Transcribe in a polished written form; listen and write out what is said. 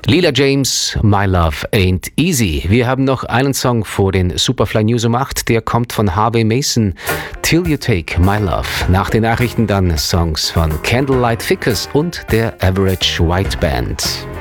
Lila James, My Love Ain't Easy. Wir haben noch einen Song vor den Superfly News um 8. Der kommt von Harvey Mason, Till You Take My Love. Nach den Nachrichten dann Songs von Candlelight Thickers und der Average White Band.